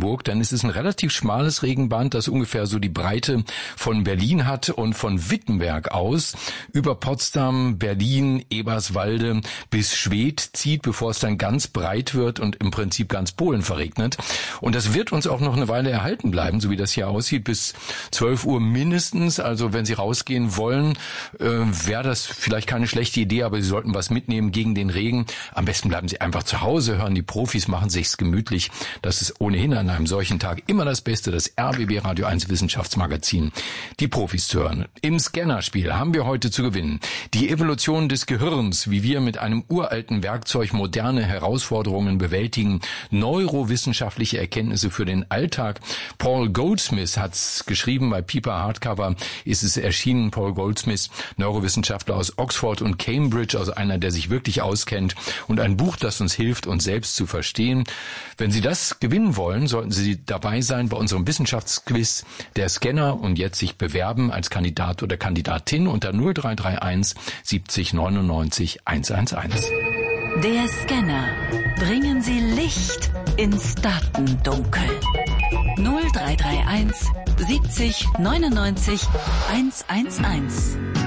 Brandenburg, denn es ist ein relativ schmales Regenband, das ungefähr so die Breite von Berlin hat und von Wittenberg aus über Potsdam, Berlin, Eberswalde bis Schwedt zieht, bevor es dann ganz breit wird und im Prinzip ganz Polen verregnet. Und das wird uns auch noch eine Weile erhalten bleiben, so wie das hier aussieht, bis 12 Uhr mindestens. Also wenn Sie rausgehen wollen, wäre das vielleicht keine schlechte Idee, aber Sie sollten was mitnehmen gegen den Regen. Am besten bleiben Sie einfach zu Hause, hören die Profis, machen sich's gemütlich. Das ist ohnehin an einem solchen Tag immer das Beste, das RBB Radio 1 Wissenschaftsmagazin, die Profis zu hören. Im Scannerspiel haben wir heute zu gewinnen die Evolution des Gehirns, wie wir mit einem uralten Werkzeug moderne Herausforderungen bewältigen, neurowissenschaftliche Erkenntnisse für den Alltag. Paul Goldsmith hat's geschrieben, bei Piper Hardcover ist es erschienen. Paul Goldsmith, Neurowissenschaftler aus Oxford und Cambridge, also einer, der sich wirklich auskennt, und ein Buch, das uns hilft, uns selbst zu verstehen. Wenn Sie das gewinnen wollen, sollten Sie dabei sein bei unserem Wissenschaftsquiz der Scanner und jetzt sich bewerben als Kandidat oder Kandidatin unter 0331 70 99 111. Der Scanner. Bringen Sie Licht ins Datendunkel. 0331 70 99 111.